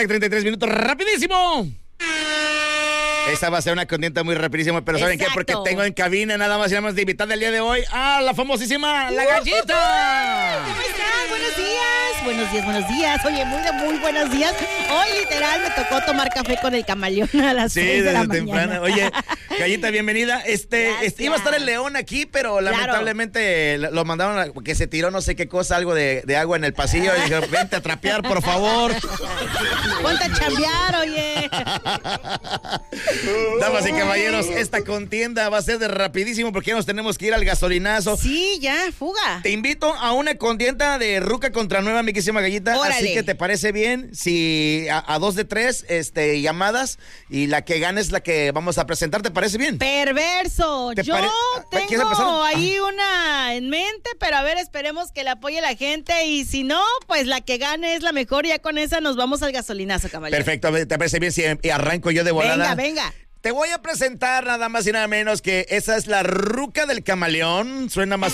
33 minutos, rapidísimo. Esa va a ser una contienda muy rapidísima, pero ¿saben qué? Porque tengo en cabina nada más y nada más de invitada el día de hoy a la famosísima La Gallita. ¿Cómo están? Buenos días. Buenos días. Oye, muy buenos días. Hoy literal me tocó tomar café con el camaleón a las 6 de la mañana. Oye, Gallita, bienvenida. Iba a estar el León aquí, pero lamentablemente lo mandaron a que se tiró no sé qué cosa, algo de agua en el pasillo y dijeron, vente a trapear, por favor. Ponte a chambear, oye. Damas y caballeros, esta contienda va a ser de rapidísimo porque ya nos tenemos que ir al gasolinazo. Sí, ya, fuga. Te invito a una contienda de ruca contra nueva, mi querísima Gallita. Órale. Así que te parece bien si a 2 de 3 llamadas y la que gane es la que vamos a presentar. ¿Te parece bien? Yo tengo ahí una en mente, pero a ver, esperemos que la apoye la gente y si no, pues la que gane es la mejor y ya con esa nos vamos al gasolinazo, caballero. Perfecto, ¿te parece bien si arranco yo de volada? Venga. Te voy a presentar nada más y nada menos que esa es la ruca del camaleón. Suena más